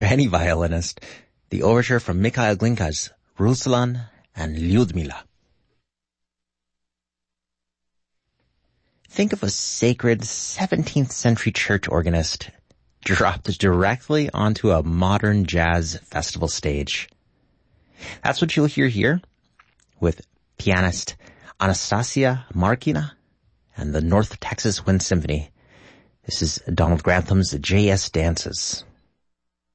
any violinist, the overture from Mikhail Glinka's Ruslan and Lyudmila. Think of a sacred 17th century church organist dropped directly onto a modern jazz festival stage. That's what you'll hear here with pianist Anastasia Markina and the North Texas Wind Symphony. This is Donald Grantham's J.S. Dances.